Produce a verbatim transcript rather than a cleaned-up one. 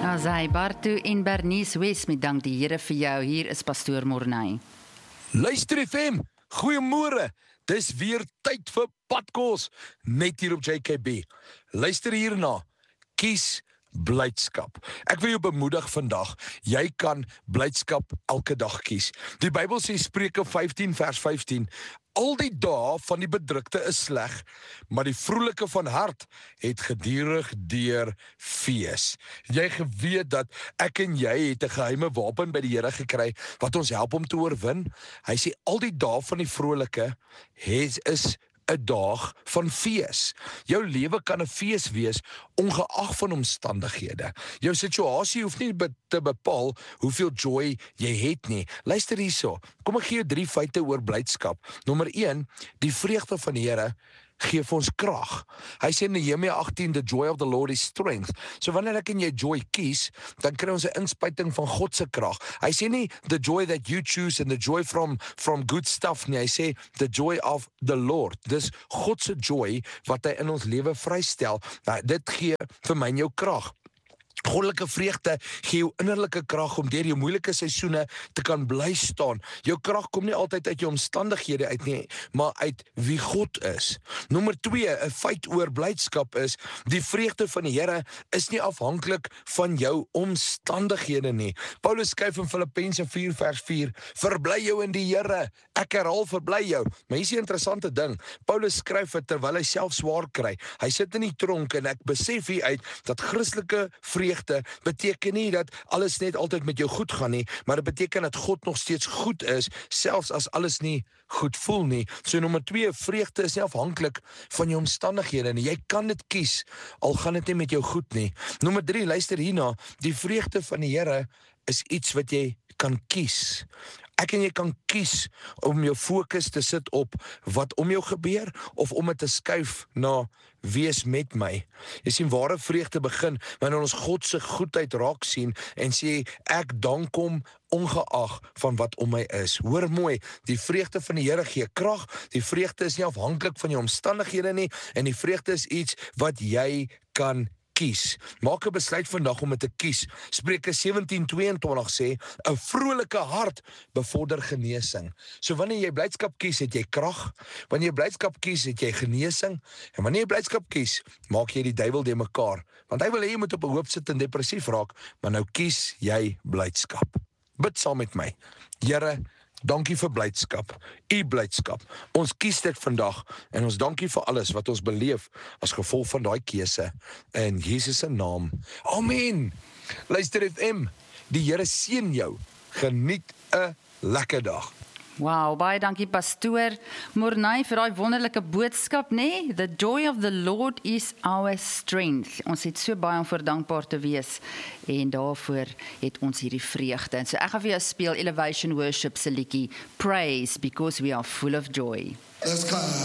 As hy Bartu en Bernice West, met dank die Here vir jou. Hier is Pastoor Morney. Luister F M, goeiemôre. Dis weer tyd vir padkos, net hier op J K B. Luister hierna, kies blydskap. Ek wil jou bemoedig vandag, jy kan blydskap elke dag kies. Die Bybel sê Spreuke vyftien vers vyftien, al die dae van die bedrukte is sleg, maar die vroelike van hart het gedurig deur fees. Jy geweet dat ek en jy het 'n geheime wapen by die Here gekry, wat ons help om te oorwin. Hy sê al die dae van die vrolike het, is 'n dag van fees. Jou lewe kan 'n fees wees, ongeag van omstandighede. Jou situasie hoef nie be- te bepaal hoeveel joy jy het nie. Luister hierso, kom ek gee jou drie feite oor blydskap. Nommer een, die vreugde van die Here gee vir ons krag. Hy sê in Nehemia agttien, the joy of the Lord is strength. So wanneer ek en jy joy kies, dan kry ons 'n inspuiting van God se krag. Hy sê nie the joy that you choose and the joy from from good stuff nie. Hy sê the joy of the Lord. Dis God se joy wat hy in ons lewe vrystel. Nou, dit gee vir my en jou krag. Goddelike vreugde gee jou innerlike krag om deur jou moeilike seisoene te kan bly staan. Jou krag kom nie altyd uit jou omstandighede uit nie, maar uit wie God is. Nommer twee, 'n feit oor blydskap is, die vreugde van die Here is nie afhanklik van jou omstandighede nie. Paulus skryf in Filippense vier vers vier, verbly jou in die Here. Ek herhaal, verbly jou. Maar hier is 'n interessante ding. Paulus skryf dit terwyl hy self swaar kry. Hy sit in die tronk en ek besef hier uit dat Christelike vreugde beteken nie dat alles net altyd met jou goed gaan nie, maar dit beteken dat God nog steeds goed is, selfs as alles nie goed voel nie. So nommer twee, vreugde is nie afhanklik van jou omstandighede nie. Jy kan dit kies, al gaan dit nie met jou goed nie. Nommer drie, luister hierna, die vreugde van die Here is iets wat jy kan kies. Ek en jy kan kies om jou fokus te sit op wat om jou gebeur, of om dit te skuif na wees met my. Jy sien, ware vreugde begin wanneer ons God se goedheid raak sien en sê ek dank hom ongeag van wat om my is. Hoor mooi, die vreugde van die Here gee krag. Die vreugde is nie afhanklik van jou omstandighede nie, en die vreugde is iets wat jy kan kies. Maak 'n besluit vandag om dit te kies. Spreuke sewentien tweeëntwintig sê, 'n vrolike hart bevorder genesing. So wanneer jy blydskap kies, het jy krag. Wanneer jy blydskap kies, het jy genesing. En wanneer jy blydskap kies, maak jy die duiwel de mekaar. Want hy wil hê jy moet op 'n hoop sit en depressief raak, maar nou kies jy blydskap. Bid saam met my. Here, dankie vir blydskap, u blydskap. Ons kies dit vandag en ons dankie vir alles wat ons beleef as gevolg van daai keuse in Jesus se naam. Amen. Luister F M, die Here seën jou. Geniet 'n lekker dag. Wow, baie dankie Pastoor Morney vir daai wonderlike boodskap, nê? The joy of the Lord is our strength. Ons het so baie om voor dankbaar te wees en daarvoor het ons hierdie vreugde. En so ek gaan vir jou speel Elevation Worship se liedjie Praise because we are full of joy. Let's go.